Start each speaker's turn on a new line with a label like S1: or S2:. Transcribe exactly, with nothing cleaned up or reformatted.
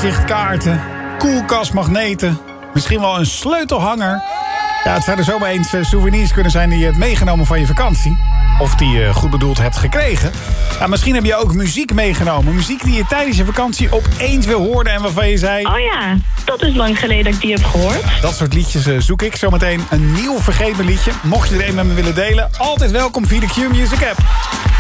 S1: uitzichtkaarten, koelkastmagneten, misschien wel een sleutelhanger. Ja, het zouden zomaar eens souvenirs kunnen zijn die je hebt meegenomen van je vakantie. Of die je goed bedoeld hebt gekregen. Nou, misschien heb je ook muziek meegenomen. Muziek die je tijdens je vakantie opeens wil horen en waarvan je zei...
S2: Oh ja, dat is lang geleden dat ik die heb gehoord.
S1: Dat soort liedjes uh, zoek ik. Zometeen een nieuw vergeten liedje. Mocht je er een met me willen delen, altijd welkom via de Q-Music app.